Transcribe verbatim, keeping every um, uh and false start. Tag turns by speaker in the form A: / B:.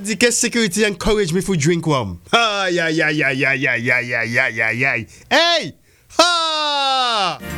A: the guest security encourage me to drink one. Ah, yeah, yeah, yeah, yeah, yeah, yeah, yeah, yeah, yeah, yeah. Hey! Ha!